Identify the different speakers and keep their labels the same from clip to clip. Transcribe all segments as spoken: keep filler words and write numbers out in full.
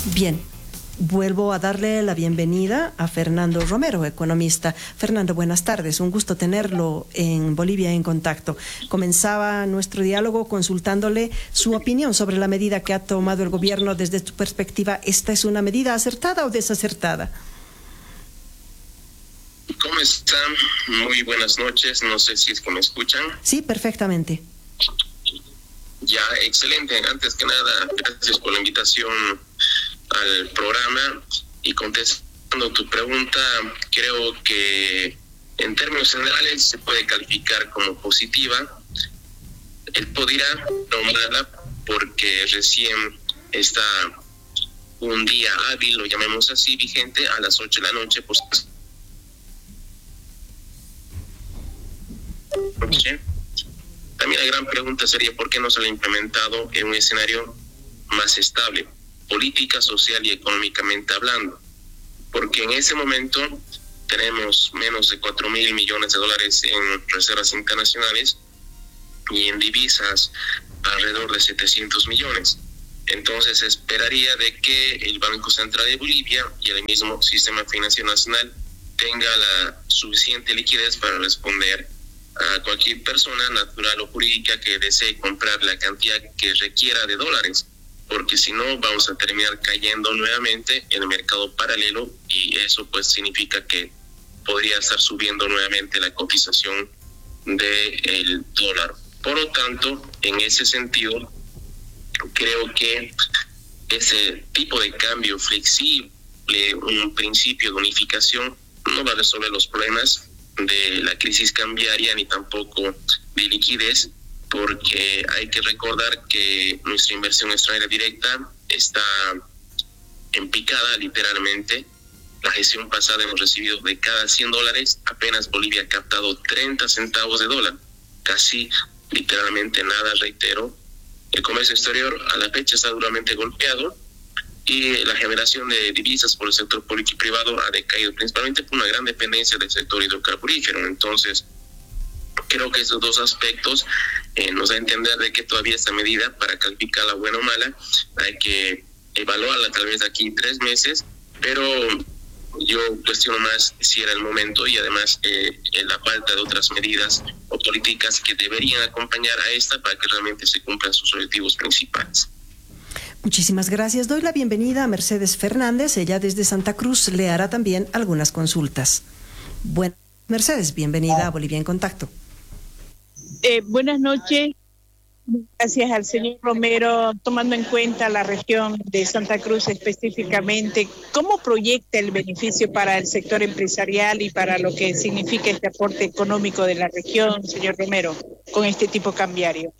Speaker 1: Bien, vuelvo a darle la bienvenida a Fernando Romero, economista. Fernando, buenas tardes. Un gusto tenerlo en Bolivia en Contacto. Comenzaba nuestro diálogo consultándole su opinión sobre la medida que ha tomado el gobierno desde tu perspectiva. ¿Esta es una medida acertada o desacertada?
Speaker 2: ¿Cómo están? Muy buenas noches. No sé si es que me escuchan.
Speaker 1: Sí, perfectamente.
Speaker 2: Ya, excelente. Antes que nada, gracias por la invitación al programa. Y contestando tu pregunta, creo que en términos generales se puede calificar como positiva. Él podría nombrarla porque recién está un día hábil, lo llamemos así, vigente a las ocho de la noche. Pues, también la gran pregunta sería por qué no se ha implementado en un escenario más estable, política, social y económicamente hablando, porque en ese momento tenemos menos de cuatro mil millones de dólares en reservas internacionales y en divisas alrededor de setecientos millones. Entonces esperaría de que el Banco Central de Bolivia y el mismo Sistema Financiero Nacional tenga la suficiente liquidez para responder a cualquier persona natural o jurídica que desee comprar la cantidad que requiera de dólares, porque si no vamos a terminar cayendo nuevamente en el mercado paralelo y eso pues significa que podría estar subiendo nuevamente la cotización del dólar. Por lo tanto, en ese sentido, creo que ese tipo de cambio flexible, un principio de unificación, no va a resolver los problemas de la crisis cambiaria ni tampoco de liquidez, porque hay que recordar que nuestra inversión extranjera directa está en picada literalmente. La gestión pasada hemos recibido de cada cien dólares, apenas Bolivia ha captado treinta centavos de dólar, casi literalmente nada, reitero. El comercio exterior a la fecha está duramente golpeado y la generación de divisas por el sector público y privado ha decaído, principalmente por una gran dependencia del sector hidrocarburífero. Entonces, creo que esos dos aspectos eh, nos da a entender de que todavía esta medida, para calificarla buena o mala, hay que evaluarla tal vez de aquí tres meses, pero yo cuestiono más si era el momento y además eh, la falta de otras medidas o políticas que deberían acompañar a esta para que realmente se cumplan sus objetivos principales.
Speaker 1: Muchísimas gracias. Doy la bienvenida a Mercedes Fernández. Ella desde Santa Cruz le hará también algunas consultas. Bueno, Mercedes, bienvenida a Bolivia en Contacto.
Speaker 3: Eh, buenas noches. Gracias al señor Romero, tomando en cuenta la región de Santa Cruz específicamente, ¿cómo proyecta el beneficio para el sector empresarial y para lo que significa este aporte económico de la región, señor Romero, con este tipo cambiario?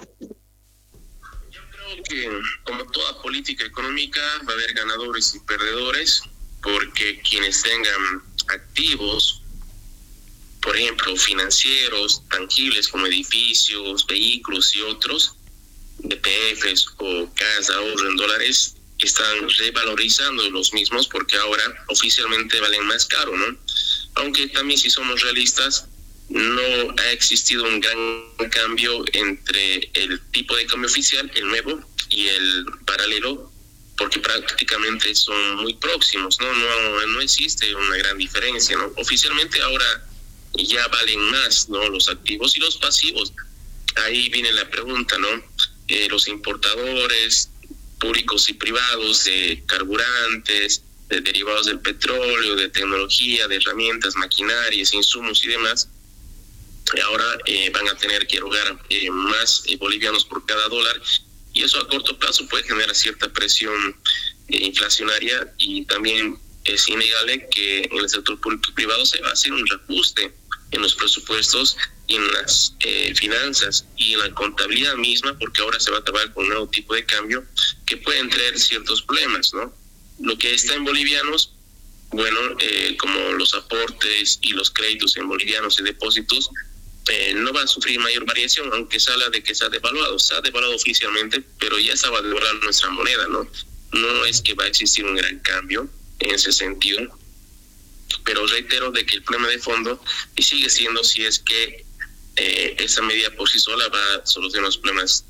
Speaker 2: Que como toda política económica va a haber ganadores y perdedores, porque quienes tengan activos, por ejemplo, financieros, tangibles como edificios, vehículos y otros, D P Fs o casas de ahorro en dólares, están revalorizando los mismos porque ahora oficialmente valen más caro, ¿no? Aunque también, si somos realistas, no ha existido un gran cambio entre el tipo de cambio oficial, el nuevo, y el paralelo, porque prácticamente son muy próximos, ¿no? No, no existe una gran diferencia, ¿no? Oficialmente ahora ya valen más, ¿no? Los activos y los pasivos. Ahí viene la pregunta, ¿no? Eh, los importadores públicos y privados de carburantes, de derivados del petróleo, de tecnología, de herramientas, maquinarias, insumos y demás, ahora eh, van a tener que erogar eh, más eh, bolivianos por cada dólar, y eso a corto plazo puede generar cierta presión eh, inflacionaria, y también es innegable que en el sector público y privado se va a hacer un reajuste en los presupuestos y en las eh, finanzas y en la contabilidad misma, porque ahora se va a trabajar con un nuevo tipo de cambio que pueden traer ciertos problemas, ¿no? Lo que está en bolivianos, bueno, eh, como los aportes y los créditos en bolivianos y depósitos, Eh, no va a sufrir mayor variación, aunque se habla de que se ha devaluado, se ha devaluado oficialmente, pero ya estaba devaluada nuestra moneda, ¿no? No es que va a existir un gran cambio en ese sentido, pero reitero de que el problema de fondo y sigue siendo si es que eh, esa medida por sí sola va a solucionar los problemas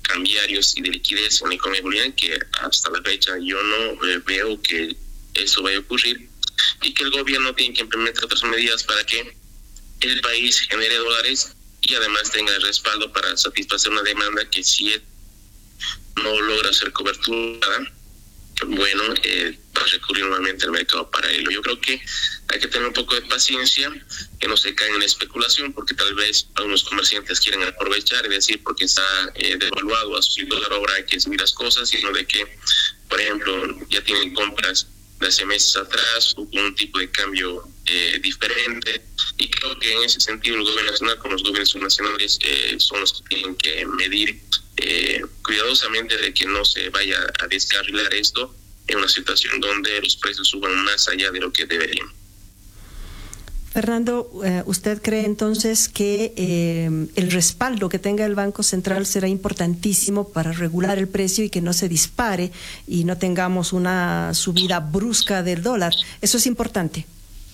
Speaker 2: cambiarios y de liquidez en la economía boliviana, que hasta la fecha yo no eh, veo que eso vaya a ocurrir, y que el gobierno tiene que implementar otras medidas para que el país genere dólares y además tenga el respaldo para satisfacer una demanda que si no logra ser cobertura, bueno, eh, va a recurrir nuevamente al mercado paralelo. Yo creo que hay que tener un poco de paciencia, que no se caigan en la especulación, porque tal vez algunos comerciantes quieren aprovechar y decir porque está eh, devaluado a su dólar ahora hay que subir las cosas, sino de que, por ejemplo, ya tienen compras de hace meses atrás o con un tipo de cambio eh, diferente, y creo que en ese sentido el gobierno nacional con los gobiernos nacionales eh, son los que tienen que medir eh, cuidadosamente de que no se vaya a descarrilar esto en una situación donde los precios suban más allá de lo que deberían.
Speaker 1: Fernando, ¿usted cree entonces que eh, el respaldo que tenga el Banco Central será importantísimo para regular el precio y que no se dispare y no tengamos una subida brusca del dólar? ¿Eso es importante?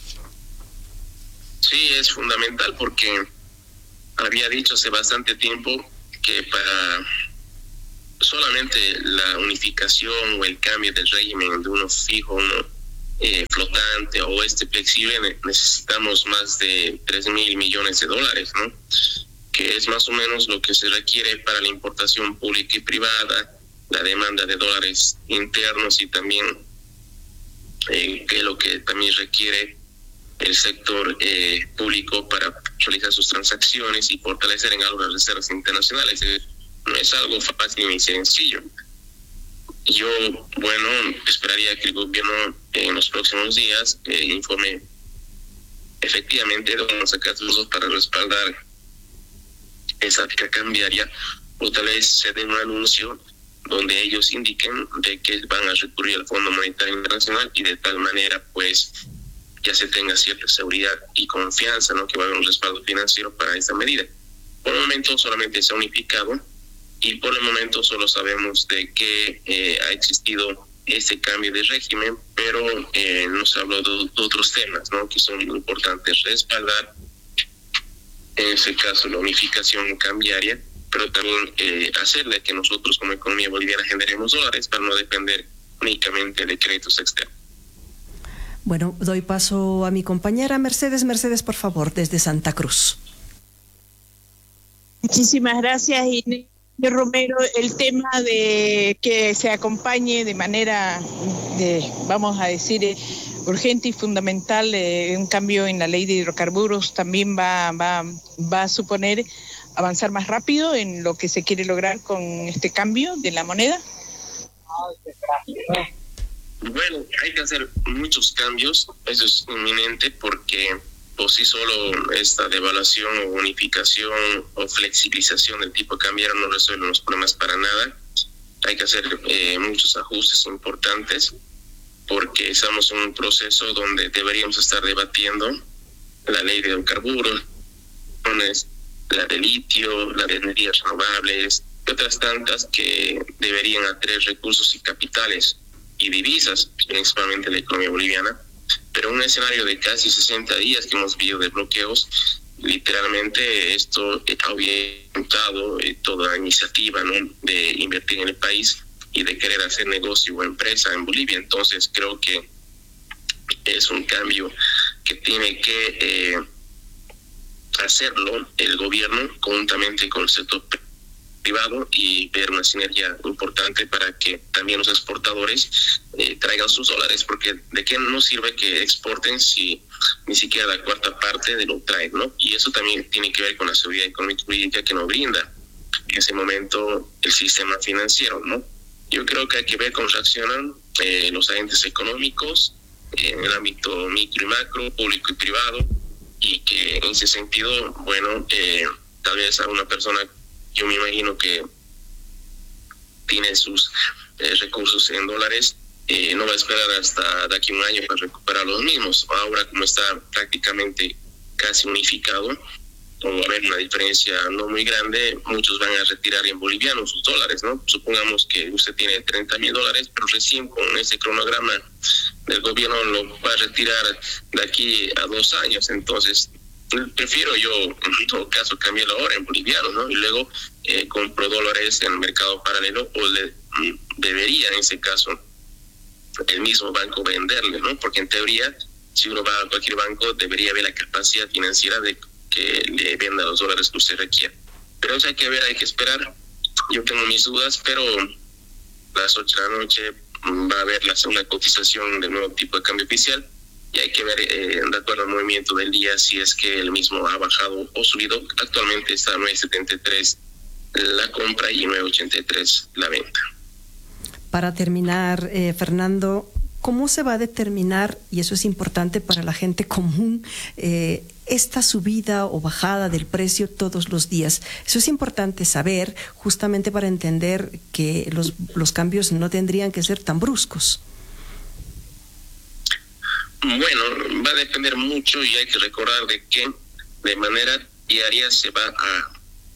Speaker 2: Sí, es fundamental, porque había dicho hace bastante tiempo que para solamente la unificación o el cambio del régimen de uno fijo, uno Eh, flotante o este flexible, necesitamos más de tres mil millones de dólares, ¿no? Que es más o menos lo que se requiere para la importación pública y privada, la demanda de dólares internos y también eh, que es lo que también requiere el sector eh, público para realizar sus transacciones y fortalecer en algo las reservas internacionales. No es algo fácil ni sencillo. Yo, bueno, esperaría que el gobierno en los próximos días eh, informe efectivamente de dónde sacar recursos para respaldar esa fija cambiaria, o tal vez se den un anuncio donde ellos indiquen de que van a recurrir al Fondo Monetario Internacional y de tal manera pues ya se tenga cierta seguridad y confianza, ¿no?, que va a haber un respaldo financiero para esta medida. Por el momento solamente se ha unificado y por el momento solo sabemos de que eh, ha existido este cambio de régimen, pero eh, no se habló de, de otros temas, ¿no?, que son importantes: respaldar, en este caso, la unificación cambiaria, pero también eh, hacerle que nosotros como economía boliviana generemos dólares para no depender únicamente de créditos externos.
Speaker 1: Bueno, doy paso a mi compañera Mercedes. Mercedes, por favor, desde Santa Cruz.
Speaker 3: Muchísimas gracias, Inés Romero. El tema de que se acompañe de manera, de, vamos a decir, eh, urgente y fundamental eh, un cambio en la ley de hidrocarburos también va, va, va a suponer avanzar más rápido en lo que se quiere lograr con este cambio de la moneda.
Speaker 2: Bueno, hay que hacer muchos cambios, eso es inminente, porque por sí solo esta devaluación o unificación o flexibilización del tipo cambiario no resuelve los problemas para nada. Hay que hacer eh, muchos ajustes importantes, porque estamos en un proceso donde deberíamos estar debatiendo la ley de hidrocarburos, la de litio, la de energías renovables y otras tantas que deberían atraer recursos y capitales y divisas, principalmente la economía boliviana. Pero en un escenario de casi sesenta días que hemos vivido de bloqueos, literalmente esto ha ahuyentado toda iniciativa, ¿no?, de invertir en el país y de querer hacer negocio o empresa en Bolivia. Entonces creo que es un cambio que tiene que eh, hacerlo el gobierno conjuntamente con el sector privado y ver una sinergia importante para que también los exportadores eh, traigan sus dólares, porque de qué nos sirve que exporten si ni siquiera la cuarta parte de lo traen, ¿no? Y eso también tiene que ver con la seguridad económica y jurídica que nos brinda en ese momento el sistema financiero, ¿no? Yo creo que hay que ver cómo reaccionan eh, los agentes económicos eh, en el ámbito micro y macro, público y privado, y que en ese sentido, bueno, eh, tal vez a una persona, yo me imagino que tiene sus eh, recursos en dólares, eh, no va a esperar hasta de aquí a un año para recuperar los mismos. Ahora, como está prácticamente casi unificado, o va a haber una diferencia no muy grande, muchos van a retirar en bolivianos sus dólares, ¿no? Supongamos que usted tiene treinta mil dólares, pero recién con ese cronograma del gobierno lo va a retirar de aquí a dos años. Entonces, prefiero yo, en todo caso, cambiarlo ahora en boliviano, ¿no? Y luego eh, compro dólares en el mercado paralelo o le debería en ese caso el mismo banco venderle, ¿no? Porque en teoría, si uno va a cualquier banco, debería haber la capacidad financiera de que le venda los dólares que usted requiera. Pero eso hay que ver, hay que esperar. Yo tengo mis dudas, pero a las ocho de la noche va a haber la segunda cotización del nuevo tipo de cambio oficial y hay que ver, eh, de acuerdo al movimiento del día, si es que el mismo ha bajado o subido. Actualmente está a nueve setenta y tres la compra y nueve ochenta y tres la venta.
Speaker 1: Para terminar, eh, Fernando, ¿cómo se va a determinar, y eso es importante para la gente común, eh, esta subida o bajada del precio todos los días? Eso es importante saber, justamente para entender que los, los cambios no tendrían que ser tan bruscos.
Speaker 2: Bueno, va a depender mucho y hay que recordar de que de manera diaria se va a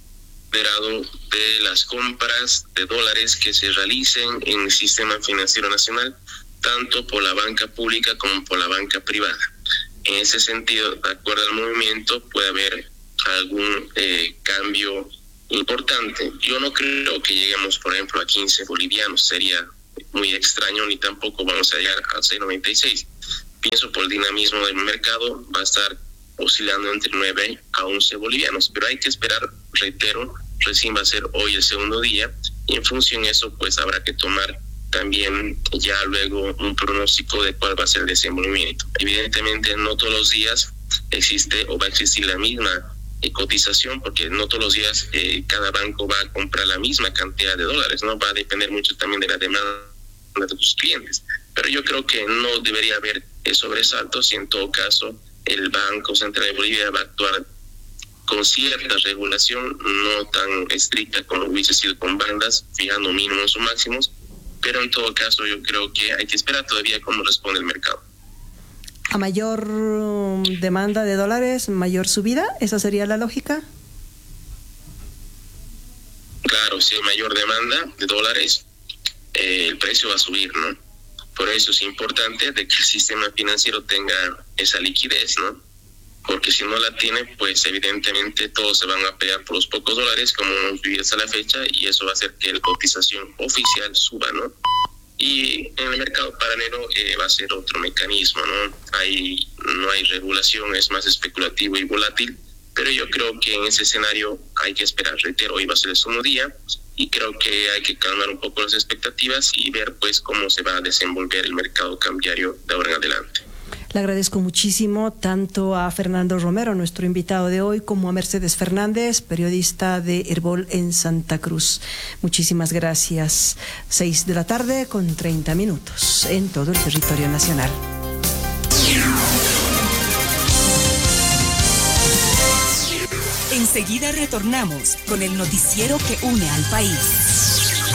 Speaker 2: de las compras de dólares que se realicen en el sistema financiero nacional, tanto por la banca pública como por la banca privada. En ese sentido, de acuerdo al movimiento, puede haber algún eh, cambio importante. Yo no creo que lleguemos, por ejemplo, a quince bolivianos, sería muy extraño, ni tampoco vamos a llegar a seis noventa y seis. Pienso por el dinamismo del mercado, va a estar oscilando entre nueve a once bolivianos, pero hay que esperar, reitero, recién va a ser hoy el segundo día y en función de eso pues habrá que tomar también ya luego un pronóstico de cuál va a ser el desenvolvimiento. Evidentemente no todos los días existe o va a existir la misma eh, cotización, porque no todos los días eh, cada banco va a comprar la misma cantidad de dólares, no va a depender mucho también de la demanda de sus clientes, pero yo creo que no debería haber eh, sobresaltos y en todo caso el Banco Central de Bolivia va a actuar con cierta regulación, no tan estricta como hubiese sido con bandas, fijando mínimos o máximos, pero en todo caso yo creo que hay que esperar todavía cómo responde el mercado.
Speaker 1: ¿A mayor demanda de dólares, mayor subida? ¿Esa sería la lógica?
Speaker 2: Claro, si hay mayor demanda de dólares, eh, el precio va a subir, ¿no? Por eso es importante de que el sistema financiero tenga esa liquidez, ¿no? Porque si no la tiene, pues evidentemente todos se van a pelear por los pocos dólares, como hemos vivido hasta la fecha, y eso va a hacer que la cotización oficial suba, ¿no? Y en el mercado paralelo eh, va a ser otro mecanismo, ¿no? Hay, no hay regulación, es más especulativo y volátil, pero yo creo que en ese escenario hay que esperar, reitero, hoy va a ser el segundo día, y creo que hay que calmar un poco las expectativas y ver pues cómo se va a desenvolver el mercado cambiario de ahora en adelante.
Speaker 1: Le agradezco muchísimo tanto a Fernando Romero, nuestro invitado de hoy, como a Mercedes Fernández, periodista de Herbol en Santa Cruz. Muchísimas gracias. Seis de la tarde con treinta minutos en todo el territorio nacional.
Speaker 4: Enseguida retornamos con el noticiero que une al país.